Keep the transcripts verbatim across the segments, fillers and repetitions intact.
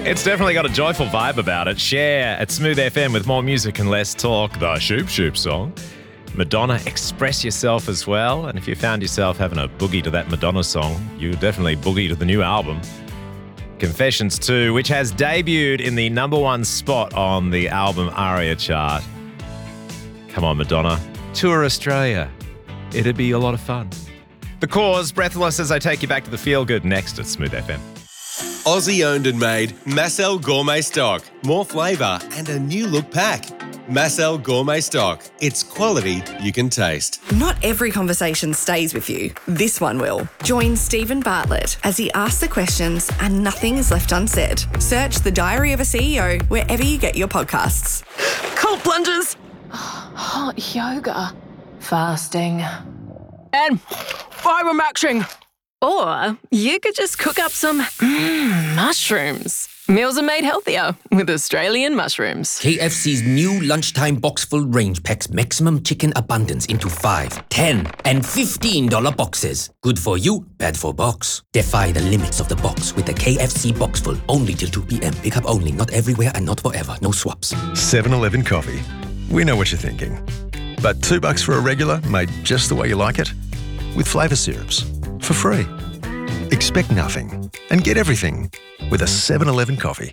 It's definitely got a joyful vibe about it. Share at Smooth F M with more music and less talk. The Shoop Shoop song. Madonna, Express Yourself as well. And if you found yourself having a boogie to that Madonna song, you definitely boogie to the new album. Confessions two, which has debuted in the number one spot on the album ARIA chart. Come on, Madonna. Tour Australia. It'd be a lot of fun. The Cause, Breathless, as I take you back to the feel-good next at Smooth F M. Aussie owned and made Massel Gourmet Stock. More flavour and a new look pack. Massel Gourmet Stock. It's quality you can taste. Not every conversation stays with you. This one will. Join Stephen Bartlett as he asks the questions and nothing is left unsaid. Search The Diary of a C E O wherever you get your podcasts. Cold plunges. Hot yoga. Fasting. And fibre-maxing. Or you could just cook up some mm, mushrooms. Meals are made healthier with Australian mushrooms. K F C's new lunchtime box-full range packs maximum chicken abundance into five, ten, and fifteen dollar boxes. Good for you, bad for box. Defy the limits of the box with the K F C box full. Only till two p.m. Pick up only, not everywhere and not forever. No swaps. seven eleven coffee. We know what you're thinking. But two bucks for a regular made just the way you like it? With flavour syrups. For free. Expect nothing and get everything with a seven eleven coffee.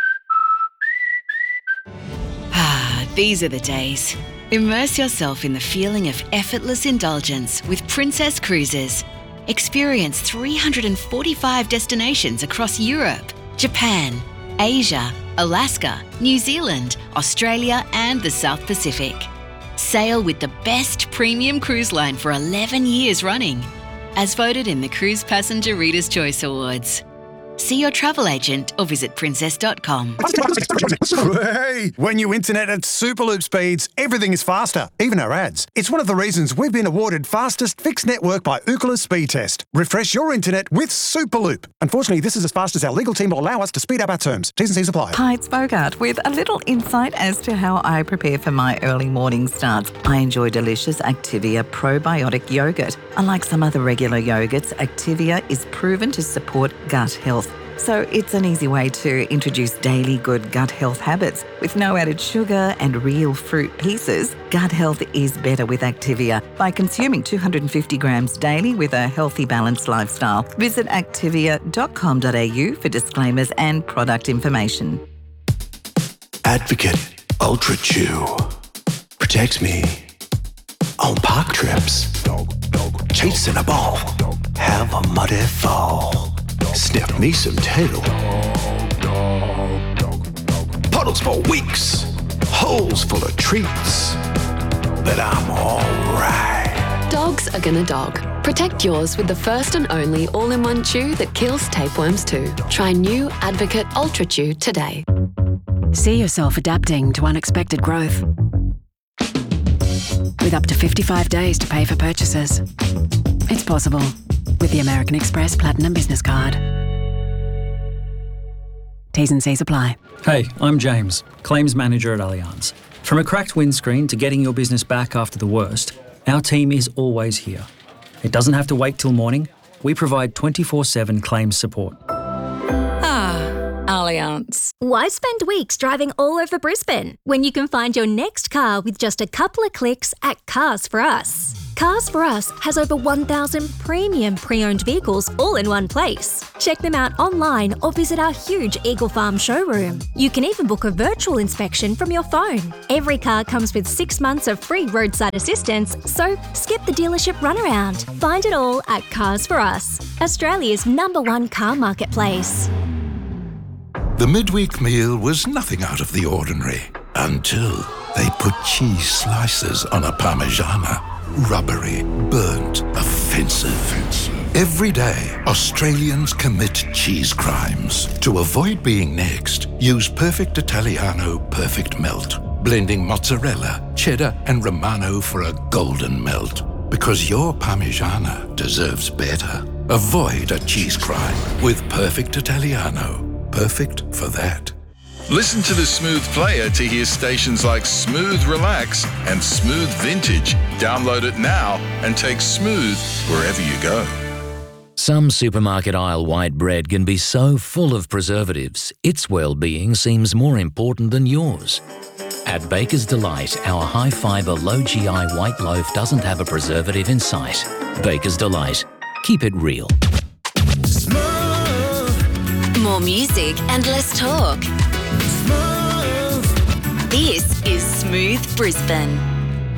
Ah, these are the days. Immerse yourself in the feeling of effortless indulgence with Princess Cruises. Experience three hundred forty-five destinations across Europe, Japan, Asia, Alaska, New Zealand, Australia, and the South Pacific. Sail with the best premium cruise line for eleven years running, as voted in the Cruise Passenger Reader's Choice Awards. See your travel agent or visit princess dot com. Hey, when you internet at Superloop speeds, everything is faster, even our ads. It's one of the reasons we've been awarded fastest fixed network by Ookla Speed Test. Refresh your internet with Superloop. Unfortunately, this is as fast as our legal team will allow us to speed up our terms. T's and C's apply. Hi, it's Bogart with a little insight as to how I prepare for my early morning starts. I enjoy delicious Activia probiotic yogurt. Unlike some other regular yogurts, Activia is proven to support gut health. So it's an easy way to introduce daily good gut health habits. With no added sugar and real fruit pieces, gut health is better with Activia by consuming two hundred fifty grams daily with a healthy, balanced lifestyle. Visit activia dot com dot a u for disclaimers and product information. Advocate Ultra Chew protects me on park trips, chasing a ball, have a muddy fall. Sniff me some tail. Puddles for weeks. Holes full of treats. But I'm alright. Dogs are gonna dog. Protect yours with the first and only all-in-one chew that kills tapeworms too. Try new Advocate Ultra Chew today. See yourself adapting to unexpected growth. With up to fifty-five days to pay for purchases. It's possible with the American Express Platinum Business Card. T's and C's apply. Hey, I'm James, Claims Manager at Allianz. From a cracked windscreen to getting your business back after the worst, our team is always here. It doesn't have to wait till morning. We provide twenty-four seven claims support. Ah, Allianz. Why spend weeks driving all over Brisbane when you can find your next car with just a couple of clicks at Cars for Us? Cars for Us has over one thousand premium pre-owned vehicles all in one place. Check them out online or visit our huge Eagle Farm showroom. You can even book a virtual inspection from your phone. Every car comes with six months of free roadside assistance, so skip the dealership runaround. Find it all at Cars for Us, Australia's number one car marketplace. The midweek meal was nothing out of the ordinary until they put cheese slices on a Parmigiana. Rubbery, burnt, offensive. Every day, Australians commit cheese crimes. To avoid being next, use Perfect Italiano Perfect Melt, blending mozzarella, cheddar, and Romano for a golden melt. Because your Parmigiana deserves better. Avoid a cheese crime with Perfect Italiano. Perfect for that. Listen to the Smooth Player to hear stations like Smooth Relax and Smooth Vintage. Download it now and take Smooth wherever you go. Some supermarket aisle white bread can be so full of preservatives, its well-being seems more important than yours. At Baker's Delight, our high-fibre, low-G I white loaf doesn't have a preservative in sight. Baker's Delight. Keep it real. More music and less talk. This is Smooth Brisbane.